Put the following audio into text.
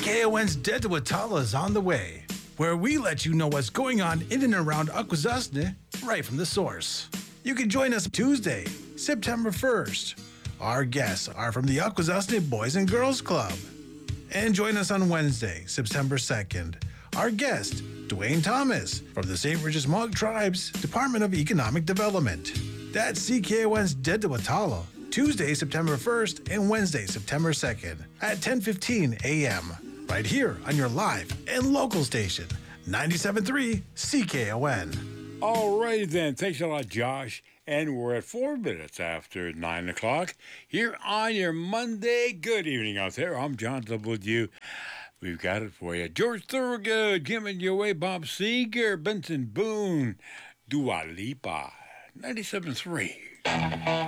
CKON's Dead to Watala is on the way, where we let you know what's going on in and around Akwesasne right from the source. You can join us Tuesday, September 1st. Our guests are from the Akwesasne Boys and Girls Club. And join us on Wednesday, September 2nd. Our guest, Dwayne Thomas, from the St. Regis Mohawk Tribes Department of Economic Development. That's CKON's Dead to Watala, Tuesday, September 1st and Wednesday, September 2nd at 10:15 a.m. right here on your live and local station, 97.3 CKON. All right, then. Thanks a lot, Josh. And we're at 4 minutes after 9 o'clock here on your Monday. Good evening out there. I'm John W. We've got it for you. George Thorogood giving you away. Bob Seger, Benson Boone, Dua Lipa, 97.3.